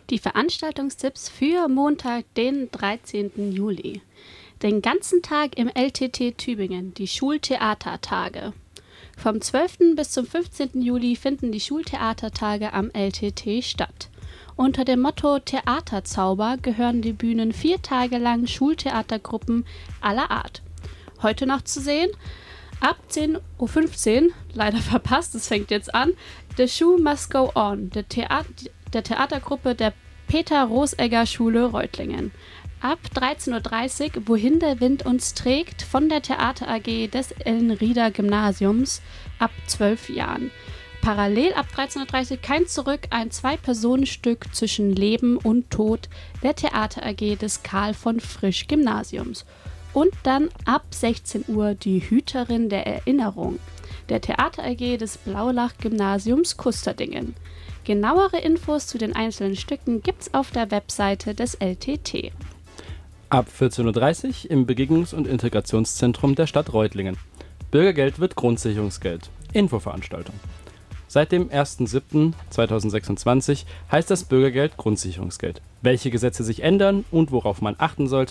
Die Veranstaltungstipps für Montag, den 13. Juli. Den ganzen Tag im LTT Tübingen, die Schultheatertage. Vom 12. bis zum 15. Juli finden die Schultheatertage am LTT statt. Unter dem Motto Theaterzauber gehören die Bühnen 4 Tage lang Schultheatergruppen aller Art. Heute noch zu sehen, ab 10:15 Uhr, leider verpasst, es fängt jetzt an, The Show Must Go On, der Theatergruppe der Peter-Rosegger-Schule Reutlingen. Ab 13:30 Uhr, Wohin der Wind uns trägt, von der Theater AG des Ellenrieder-Gymnasiums ab 12 Jahren. Parallel ab 13:30 Uhr Kein Zurück, ein 2-Personen-Stück zwischen Leben und Tod der Theater AG des Karl von Frisch Gymnasiums. Und dann ab 16 Uhr Die Hüterin der Erinnerung, der Theater AG des Blaulach-Gymnasiums Kusterdingen. Genauere Infos zu den einzelnen Stücken gibt's auf der Webseite des LTT. Ab 14:30 Uhr im Begegnungs- und Integrationszentrum der Stadt Reutlingen. Bürgergeld wird Grundsicherungsgeld. Infoveranstaltung. Seit dem 1.7.2026 heißt das Bürgergeld Grundsicherungsgeld. Welche Gesetze sich ändern und worauf man achten sollte,